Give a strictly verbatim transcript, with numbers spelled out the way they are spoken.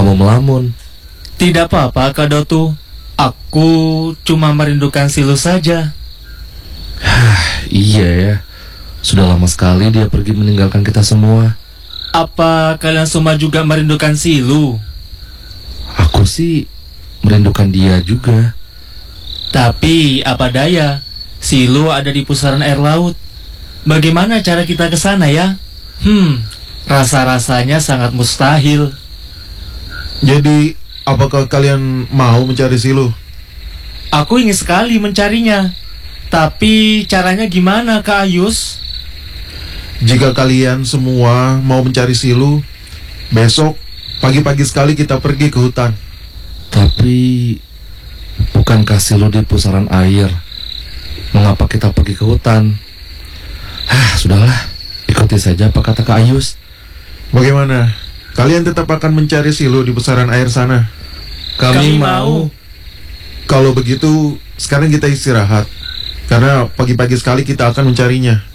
kamu melamun. Tidak apa-apa, Kak Dotu. Aku cuma merindukan Silu saja. Iya ya, sudah lama sekali dia pergi meninggalkan kita semua. Apa kalian semua juga merindukan Silu? Aku sih merindukan dia juga. Tapi apa daya, Silu ada di pusaran air laut. Bagaimana cara kita ke sana ya? Hmm, rasa-rasanya sangat mustahil. Jadi, apakah kalian mau mencari Silu? Aku ingin sekali mencarinya. Tapi caranya gimana, Kak Ayus? Jika kalian semua mau mencari Silu, besok pagi-pagi sekali kita pergi ke hutan. Tapi bukankah Silu di pusaran air? Mengapa kita pergi ke hutan? Hah, sudahlah, ikuti saja apa kata Kak Ayus. Bagaimana? Kalian tetap akan mencari Silu di pusaran air sana? Kami mau. Kalau begitu, sekarang kita istirahat. Karena pagi-pagi sekali kita akan mencarinya.